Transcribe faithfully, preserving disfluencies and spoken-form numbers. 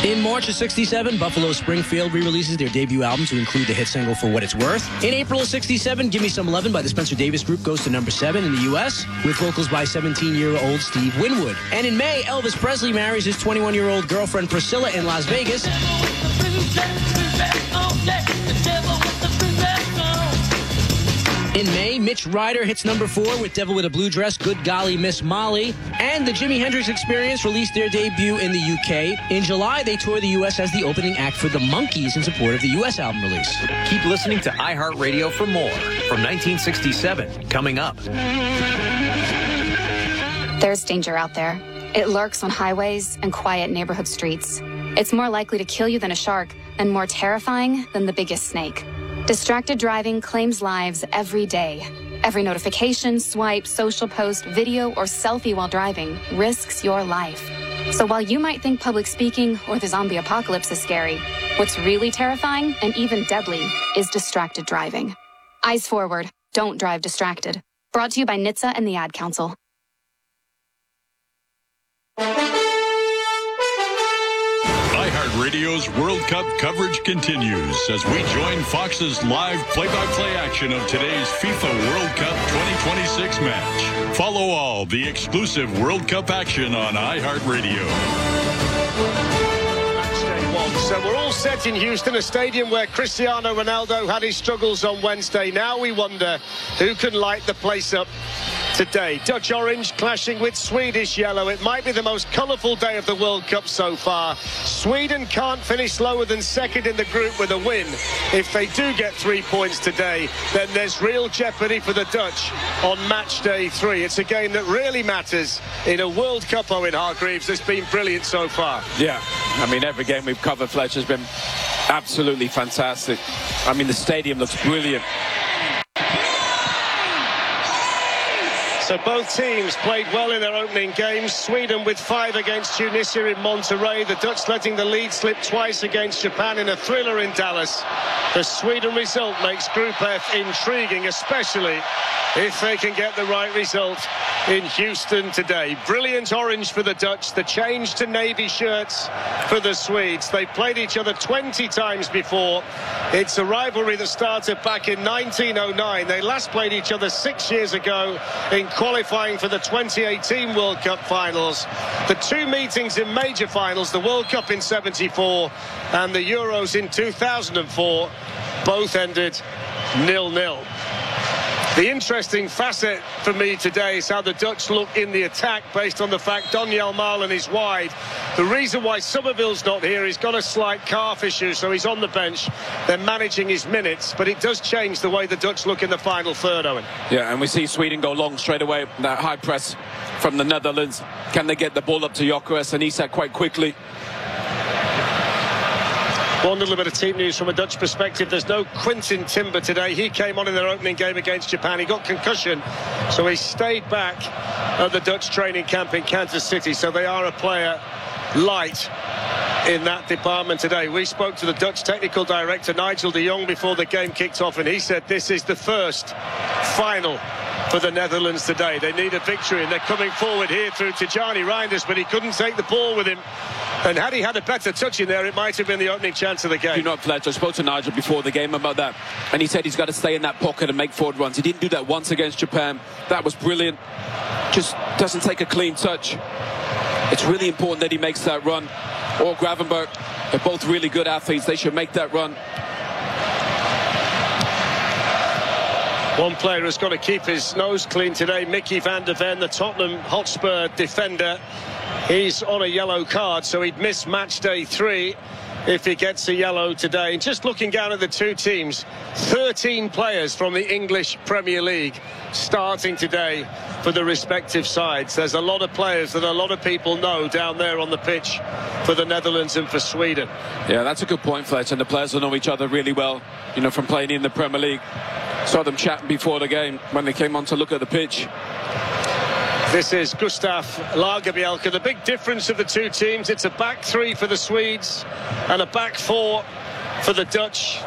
In March of sixty-seven, Buffalo Springfield re-releases their debut album to include the hit single For What It's Worth. In April of sixty-seven, Give Me Some Lovin' by the Spencer Davis Group goes to number seven in the U S with vocals by seventeen-year-old Steve Winwood. And in May, Elvis Presley marries his twenty-one-year-old girlfriend Priscilla in Las Vegas. In May, Mitch Ryder hits number four with Devil with a Blue Dress, Good Golly Miss Molly. And the Jimi Hendrix Experience released their debut in the U K. In July, they tour the U S as the opening act for the Monkees in support of the U S album release. Keep listening to iHeartRadio for more from nineteen sixty-seven, coming up. There's danger out there. It lurks on highways and quiet neighborhood streets. It's more likely to kill you than a shark and more terrifying than the biggest snake. Distracted driving claims lives every day. Every notification, swipe, social post, video, or selfie while driving risks your life. So while you might think public speaking or the zombie apocalypse is scary, what's really terrifying and even deadly is distracted driving. Eyes forward. Don't drive distracted. Brought to you by N H T S A and the Ad Council. iHeartRadio's World Cup coverage continues as we join Fox's live play-by-play action of today's FIFA World Cup twenty twenty-six match. Follow all the exclusive World Cup action on iHeartRadio. So we're all set in Houston, a stadium where Cristiano Ronaldo had his struggles on Wednesday. Now we wonder who can light the place up today. Dutch orange clashing with Swedish yellow. It might be the most colourful day of the World Cup so far. Sweden can't finish lower than second in the group with a win. If they do get three points today, then there's real jeopardy for the Dutch on match day three. It's a game that really matters in a World Cup. Owen Hargreaves has been brilliant so far. Yeah, I mean, every game we've covered, Fletch, has been absolutely fantastic. I mean, the stadium looks brilliant. So both teams played well in their opening games. Sweden with five against Tunisia in Monterrey. The Dutch letting the lead slip twice against Japan in a thriller in Dallas. The Sweden result makes Group F intriguing, especially if they can get the right result in Houston today. Brilliant orange for the Dutch. The change to navy shirts for the Swedes. They played each other twenty times before. It's a rivalry that started back in nineteen oh nine. They last played each other six years ago in qualifying for the twenty eighteen World Cup finals. The two meetings in major finals, the World Cup in seventy-four and the Euros in two thousand four, both ended nil nil. The interesting facet for me today is how the Dutch look in the attack based on the fact Donyell Malen is wide. The reason why Somerville's not here, he's got a slight calf issue, so he's on the bench. They're managing his minutes, but it does change the way the Dutch look in the final third, Owen. Yeah, and we see Sweden go long straight away. That high press from the Netherlands. Can they get the ball up to Gyökeres and Isak quite quickly? One little bit of team news from a Dutch perspective. There's no Quintin Timber today. He came on in their opening game against Japan. He got concussion, so he stayed back at the Dutch training camp in Kansas City. So they are a player light in that department today. We spoke to the Dutch technical director, Nigel de Jong, before the game kicked off, and he said this is the first final for the Netherlands today. They need a victory, and they're coming forward here through Tijani Reinders, but he couldn't take the ball with him. And had he had a better touch in there, it might have been the opening chance of the game. Do not, Fletch. I spoke to Nigel before the game about that, and he said he's got to stay in that pocket and make forward runs. He didn't do that once against Japan. That was brilliant. Just doesn't take a clean touch. It's really important that he makes that run. Or Gravenberg, they're both really good athletes. They should make that run. One player has got to keep his nose clean today, Mickey van der Ven, the Tottenham Hotspur defender. He's on a yellow card, so he'd miss match day three if he gets a yellow today. Just looking down at the two teams, thirteen players from the English Premier League starting today for the respective sides. There's a lot of players that a lot of people know down there on the pitch for the Netherlands and for Sweden. Yeah, that's a good point, Fletch, and the players will know each other really well, you know, from playing in the Premier League. Saw them chatting before the game when they came on to look at the pitch. This is Gustav Lagerbielke. The big difference of the two teams, it's a back three for the Swedes and a back four for the Dutch.